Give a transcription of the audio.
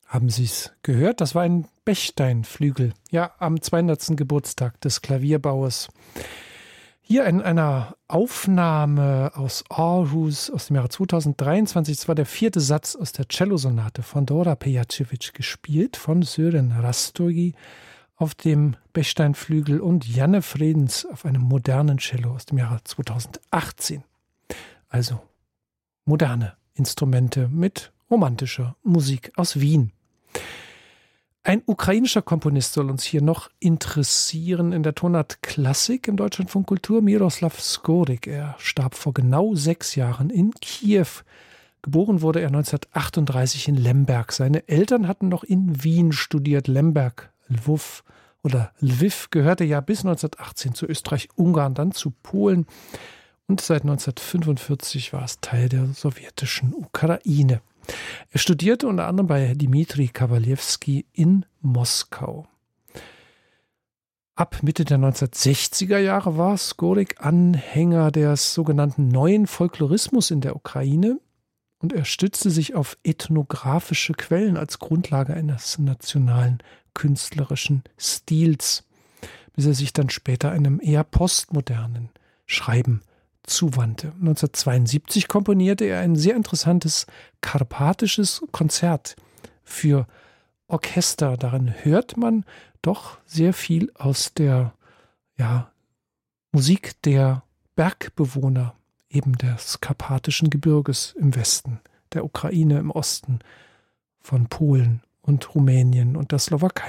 Haben Sie es gehört? Das war ein Bechstein-Flügel. Ja, am 200. Geburtstag des Klavierbauers. Hier in einer Aufnahme aus Aarhus aus dem Jahre 2023. Das war der 4. Satz aus der Cellosonate von Dora Pejacevic, gespielt von Sören Rastogi auf dem Bechstein-Flügel und Janne Fredens auf einem modernen Cello aus dem Jahre 2018. Also moderne Instrumente mit romantischer Musik aus Wien. Ein ukrainischer Komponist soll uns hier noch interessieren in der Tonart Klassik im Deutschlandfunk Kultur, Miroslav Skorik. Er starb vor genau 6 Jahren in Kiew. Geboren wurde er 1938 in Lemberg. Seine Eltern hatten noch in Wien studiert. Lemberg, Lviv gehörte ja bis 1918 zu Österreich-Ungarn, dann zu Polen. Und seit 1945 war es Teil der sowjetischen Ukraine. Er studierte unter anderem bei Dmitri Kawalewski in Moskau. Ab Mitte der 1960er Jahre war Skorik Anhänger des sogenannten neuen Folklorismus in der Ukraine und er stützte sich auf ethnografische Quellen als Grundlage eines nationalen künstlerischen Stils, bis er sich dann später einem eher postmodernen Schreiben zuwandte. 1972 komponierte er ein sehr interessantes karpatisches Konzert für Orchester. Darin hört man doch sehr viel aus der Musik der Bergbewohner, eben des karpatischen Gebirges im Westen der Ukraine, im Osten von Polen und Rumänien und der Slowakei.